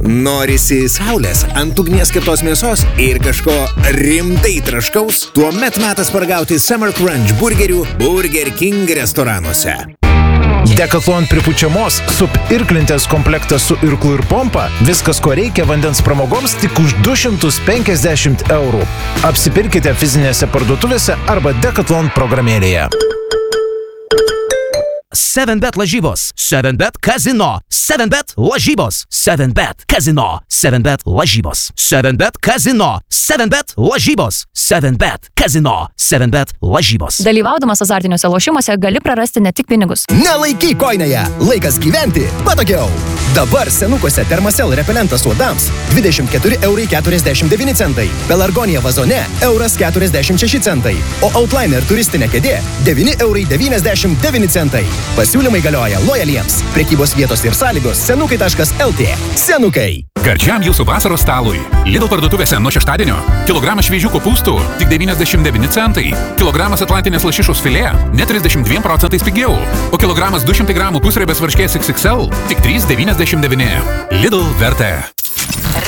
Norisi saulės, ant ugnies keptos mėsos ir kažko rimtai traškaus? Tuomet metas paragauti Summer Crunch burgerių Burger King restoranuose. Decathlon pripučiamos irklintės komplektas su irklu ir pompa. Viskas, ko reikia vandens pramogoms, tik už 250 €. Apsipirkite fizinėse parduotuvėse arba Decathlon programėlėje. 7bet lažybos, 7bet kazino, 7bet lažybos, 7bet kazino, 7bet lažybos, 7bet kazino, 7bet lažybos, 7bet kazino, 7bet lažybos. Dalyvaudamas azartiniuose lošimuose gali prarasti ne tik pinigus. Nelaikyk kojinėje, laikas gyventi patogiau. Dabar senukuose Thermacell repelentas uodams 24,49 €, Pelargonija vazone €1,46 €, o Outliner turistinė kėdė 9,99 €. Pasiūlymai galioja lojaliems. Prekybos vietos ir sąlygos senukai.lt. Senukai. Gardžiam jūsų vasaros stalui. Lidl parduotuvėse nuo šeštadienio. Kilogramas šviežių kopūstų tik 99 centai. Kilogramas atlantinės lašišos filė net 32% pigiau. O kilogramas 200 gramų pusriebės varškės XXL tik 3,99 €. Lidl vertė.